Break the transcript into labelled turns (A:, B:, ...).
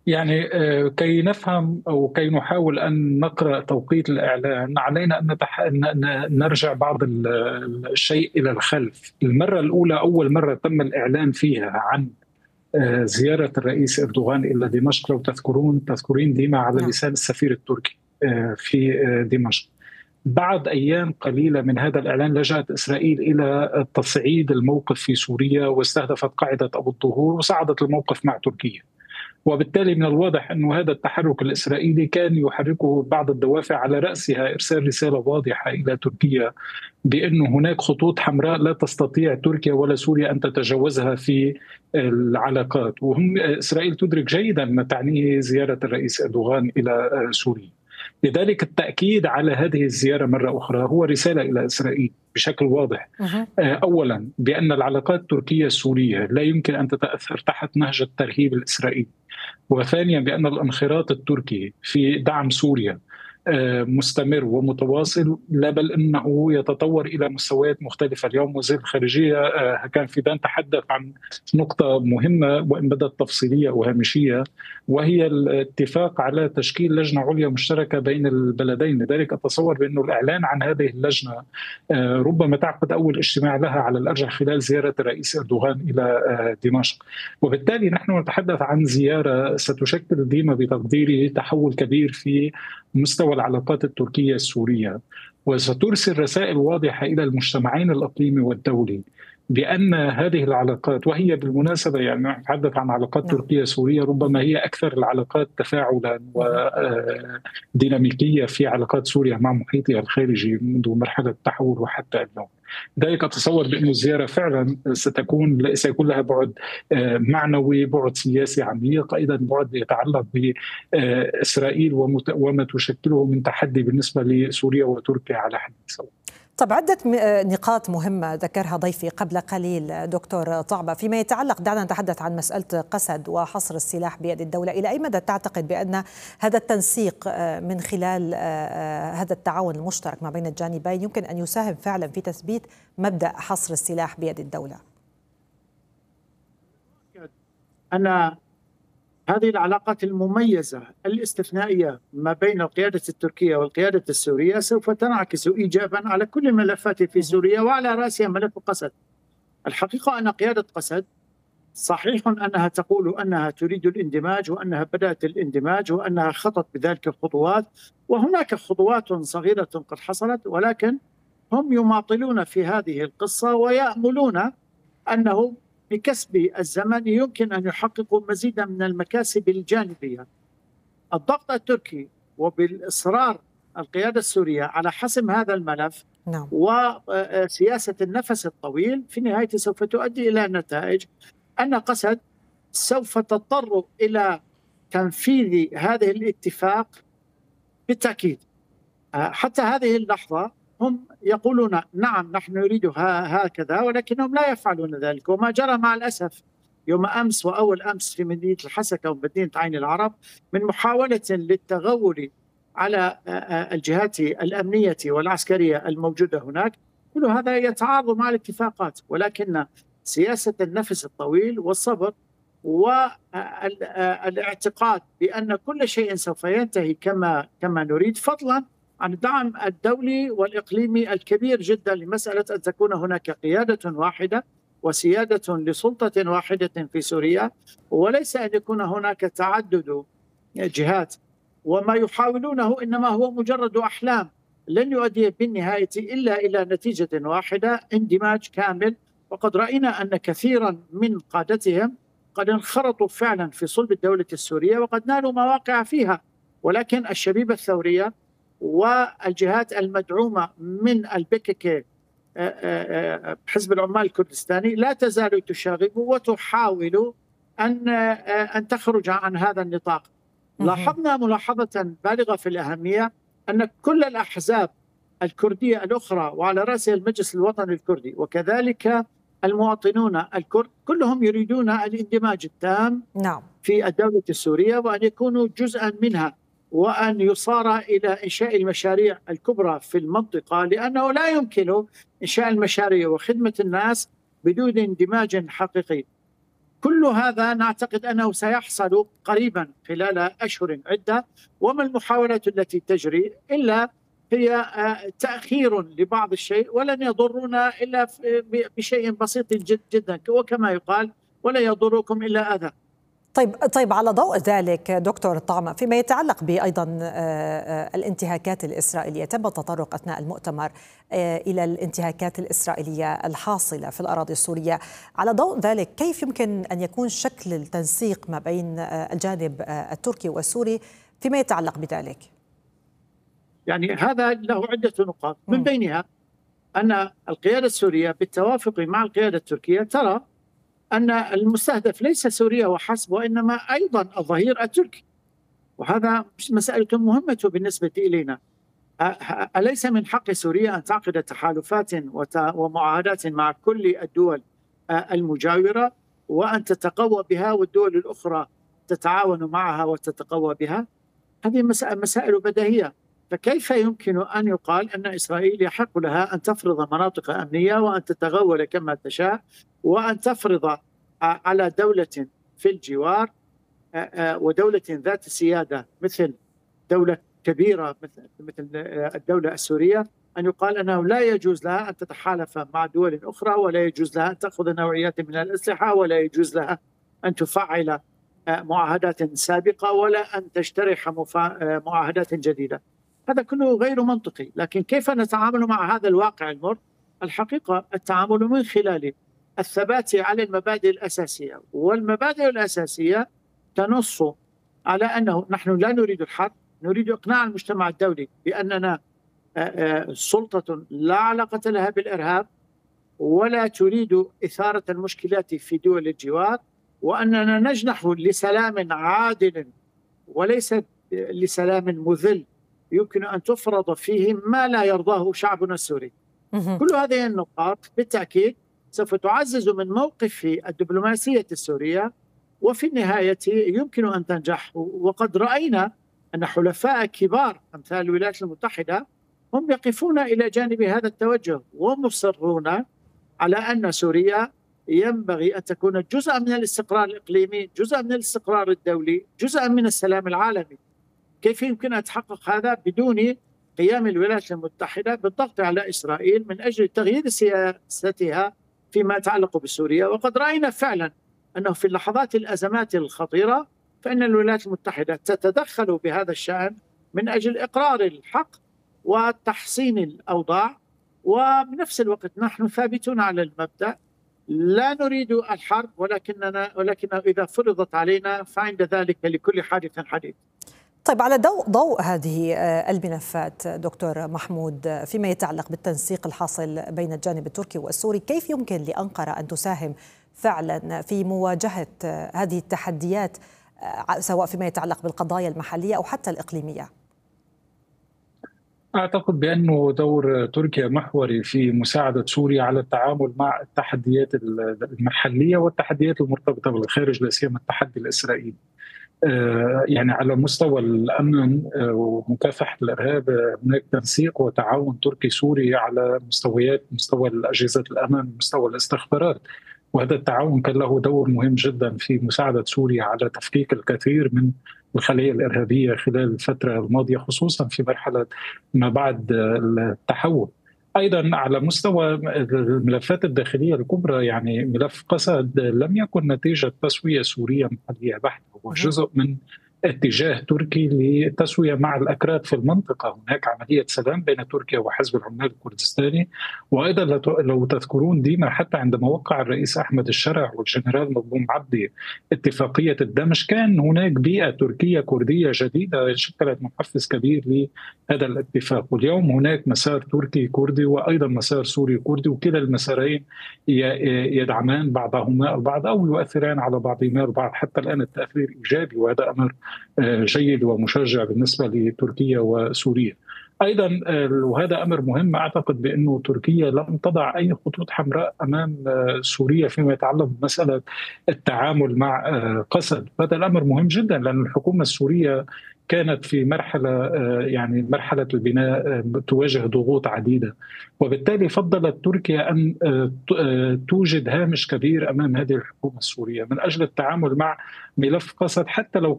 A: يعني كي نفهم أو كي نحاول أن نقرأ توقيت الإعلان، علينا أن نرجع بعض الشيء إلى الخلف. المرة الأولى، أول مرة تم الإعلان فيها عن زيارة الرئيس أردوغان إلى دمشق، لو تذكرين ديما، على
B: نعم.
A: لسان السفير التركي في دمشق. بعد أيام قليلة من هذا الإعلان لجأت إسرائيل إلى تصعيد الموقف في سوريا، واستهدفت قاعدة أبو الظهور وصعدت الموقف مع تركيا. وبالتالي من الواضح أن هذا التحرك الإسرائيلي كان يحركه بعض الدوافع، على رأسها إرسال رسالة واضحة إلى تركيا بأن هناك خطوط حمراء لا تستطيع تركيا ولا سوريا أن تتجاوزها في العلاقات. وهم إسرائيل تدرك جيدا ما تعنيه زيارة الرئيس أردوغان إلى سوريا. لذلك التأكيد على هذه الزيارة مرة أخرى هو رسالة إلى إسرائيل بشكل واضح. أولا، بأن العلاقات التركية السورية لا يمكن أن تتأثر تحت نهج الترهيب الإسرائيلي. وثانيا، بأن الانخراط التركي في دعم سوريا مستمر ومتواصل، لا بل انه يتطور الى مستويات مختلفه. اليوم وزير الخارجيه كان فيدان تحدث عن نقطه مهمه وان بدت تفصيليه وهامشيه، وهي الاتفاق على تشكيل لجنه عليا مشتركه بين البلدين. لذلك اتصور بانه الاعلان عن هذه اللجنه ربما تعقد اول اجتماع لها على الارجح خلال زياره الرئيس اردوغان الى دمشق. وبالتالي نحن نتحدث عن زياره ستشكل ديما بتقديري تحول كبير في مستوى العلاقات التركية السورية، وسترسل رسائل واضحة إلى المجتمعين الإقليمي والدولي بأن هذه العلاقات، وهي بالمناسبة يعني نتحدث عن علاقات
B: نعم.
A: تركيا سوريا، ربما هي أكثر العلاقات تفاعلا وديناميكية في علاقات سوريا مع محيطها الخارجي منذ مرحلة التحول وحتى اليوم. ذلك أتصور بأن الزيارة فعلا سيكون لها بعد معنوي، بعد سياسي عميق، أيضا بعد يتعلق بإسرائيل وما تشكله من تحدي بالنسبة لسوريا وتركيا على حد سواء.
B: طب عدة نقاط مهمة ذكرها ضيفي قبل قليل دكتور طعبة فيما يتعلق، دعنا نتحدث عن مسألة قسد وحصر السلاح بيد الدولة. إلى أي مدى تعتقد بأن هذا التنسيق من خلال هذا التعاون المشترك ما بين الجانبين يمكن أن يساهم فعلا في تثبيت مبدأ حصر السلاح بيد الدولة؟
C: أنا هذه العلاقات المميزة الاستثنائية ما بين القيادة التركية والقيادة السورية سوف تنعكس إيجابا على كل الملفات في سوريا، وعلى رأسها ملف قسد. الحقيقة أن قيادة قسد صحيح أنها تقول أنها تريد الاندماج، وأنها بدأت الاندماج، وأنها خطت بذلك الخطوات، وهناك خطوات صغيرة قد حصلت، ولكن هم يماطلون في هذه القصة ويأملون أنه بكسب الزمن يمكن أن يحققوا مزيدا من المكاسب الجانبية. الضغط التركي وبالإصرار القيادة السورية على حسم هذا الملف
B: نعم.
C: وسياسة النفس الطويل في النهاية سوف تؤدي إلى نتائج أن قسد سوف تضطر إلى تنفيذ هذه الاتفاق بالتأكيد. حتى هذه اللحظة هم يقولون نعم نحن نريد هكذا، ولكنهم لا يفعلون ذلك. وما جرى مع الأسف يوم أمس وأول أمس في مدينة الحسكة ومدينة عين العرب من محاولة للتغول على الجهات الأمنية والعسكرية الموجودة هناك، كل هذا يتعارض مع الاتفاقات. ولكن سياسة النفس الطويل والصبر والاعتقاد بأن كل شيء سوف ينتهي كما نريد، فضلا عن الدعم الدولي والإقليمي الكبير جدا لمسألة أن تكون هناك قيادة واحدة وسيادة لسلطة واحدة في سوريا، وليس أن يكون هناك تعدد جهات. وما يحاولونه إنما هو مجرد أحلام لن يؤدي بالنهاية إلا إلى نتيجة واحدة، اندماج كامل. وقد رأينا أن كثيرا من قادتهم قد انخرطوا فعلا في صلب الدولة السورية وقد نالوا مواقع فيها، ولكن الشبيبة الثورية والجهات المدعومة من البكك حزب العمال الكردستاني لا تزال تشاغب وتحاول أن تخرج عن هذا النطاق. لاحظنا ملاحظة بالغة في الأهمية أن كل الأحزاب الكردية الأخرى وعلى رأسها المجلس الوطني الكردي وكذلك المواطنون الكرد كلهم يريدون الاندماج التام في الدولة السورية، وأن يكونوا جزءا منها، وأن يصار إلى إنشاء المشاريع الكبرى في المنطقة، لأنه لا يمكن إنشاء المشاريع وخدمة الناس بدون اندماج حقيقي. كل هذا نعتقد أنه سيحصل قريبا خلال أشهر عدة، وما المحاولات التي تجري إلا هي تأخير لبعض الشيء، ولن يضرنا إلا بشيء بسيط جدا، وكما يقال ولا يضركم إلا أذى.
B: طيب على ضوء ذلك دكتور طعمة، فيما يتعلق بأيضا الانتهاكات الإسرائيلية، تم التطرق أثناء المؤتمر إلى الانتهاكات الإسرائيلية الحاصلة في الأراضي السورية. على ضوء ذلك كيف يمكن أن يكون شكل التنسيق ما بين الجانب التركي والسوري فيما يتعلق بذلك؟
C: يعني هذا له عدة نقاط، من بينها أن القيادة السورية بالتوافق مع القيادة التركية ترى أن المستهدف ليس سوريا وحسب، وإنما أيضا الظهير التركي، وهذا مسألة مهمة بالنسبة إلينا. أليس من حق سوريا أن تعقد تحالفات ومعاهدات مع كل الدول المجاورة وأن تتقوى بها، والدول الأخرى تتعاون معها وتتقوى بها؟ هذه مسائل بديهية. فكيف يمكن أن يقال أن إسرائيل يحق لها أن تفرض مناطق أمنية وأن تتغول كما تشاء وأن تفرض على دولة في الجوار ودولة ذات سيادة مثل دولة كبيرة مثل الدولة السورية، أن يقال أنه لا يجوز لها أن تتحالف مع دول أخرى، ولا يجوز لها أن تأخذ نوعيات من الأسلحة، ولا يجوز لها أن تفعل معاهدات سابقة، ولا أن تشترح معاهدات جديدة؟ هذا كله غير منطقي. لكن كيف نتعامل مع هذا الواقع المر؟ الحقيقة التعامل من خلال الثبات على المبادئ الأساسية، والمبادئ الأساسية تنص على أنه نحن لا نريد الحرب، نريد إقناع المجتمع الدولي بأننا سلطة لا علاقة لها بالإرهاب ولا تريد إثارة المشكلات في دول الجوار، وأننا نجنح لسلام عادل وليس لسلام مذل يمكن أن تفرض فيه ما لا يرضاه شعبنا السوري. كل هذه النقاط بالتأكيد سوف تعزز من موقف الدبلوماسية السورية، وفي النهاية يمكن أن تنجح. وقد رأينا أن حلفاء كبار أمثال الولايات المتحدة هم يقفون إلى جانب هذا التوجه ومصرون على أن سوريا ينبغي أن تكون جزءا من الاستقرار الإقليمي، جزءا من الاستقرار الدولي، جزءا من السلام العالمي. كيف يمكن أن يتحقق هذا بدون قيام الولايات المتحدة بالضغط على إسرائيل من أجل تغيير سياستها فيما يتعلق بسوريا؟ وقد رأينا فعلا أنه في اللحظات الأزمات الخطيرة فإن الولايات المتحدة تتدخل بهذا الشأن من أجل إقرار الحق وتحسين الأوضاع. وبنفس الوقت نحن ثابتون على المبدأ، لا نريد الحرب، ولكن إذا فرضت علينا فعند ذلك لكل حادث حديث.
B: طيب على ضوء هذه الملفات دكتور محمود، فيما يتعلق بالتنسيق الحاصل بين الجانب التركي والسوري، كيف يمكن لأنقرة أن تساهم فعلا في مواجهة هذه التحديات سواء فيما يتعلق بالقضايا المحلية أو حتى الإقليمية؟
A: أعتقد بأنه دور تركيا محوري في مساعدة سوريا على التعامل مع التحديات المحلية والتحديات المرتبطة بالخارج، لا سيما التحدي الإسرائيلي. يعني على مستوى الأمن ومكافحة الإرهاب هناك تنسيق وتعاون تركي سوري على مستوى الأجهزة الأمن، مستوى الاستخبارات، وهذا التعاون كان له دور مهم جدا في مساعدة سوريا على تفكيك الكثير من الخلايا الإرهابية خلال الفترة الماضية، خصوصا في مرحلة ما بعد التحول. أيضا على مستوى الملفات الداخلية الكبرى، يعني ملف قسد لم يكن نتيجة تسوية سورية محلية بحتة، هو جزء من اتجاه تركي للتسوية مع الأكراد في المنطقة. هناك عملية سلام بين تركيا وحزب العمال الكردستاني، وأيضا لو تذكرون ديما حتى عندما وقع الرئيس أحمد الشرع والجنرال مظلوم عبدي اتفاقية الدمج، كان هناك بيئة تركية كردية جديدة شكلت محفز كبير لهذا الاتفاق. واليوم هناك مسار تركي كردي وأيضا مسار سوري كردي، وكلا المسارين يدعمان بعضهما البعض أو يؤثران على بعضهما البعض. حتى الآن التأثير إيجابي، وهذا أمر جيد ومشجع بالنسبة لتركيا وسوريا. أيضا وهذا أمر مهم، أعتقد بأنه تركيا لم تضع أي خطوط حمراء أمام سوريا فيما يتعلق بمسألة التعامل مع قسد. هذا الأمر مهم جدا، لأن الحكومة السورية كانت في مرحلة يعني مرحلة البناء تواجه ضغوط عديدة، وبالتالي فضلت تركيا أن توجد هامش كبير أمام هذه الحكومة السورية من أجل التعامل مع ملف قسد، حتى لو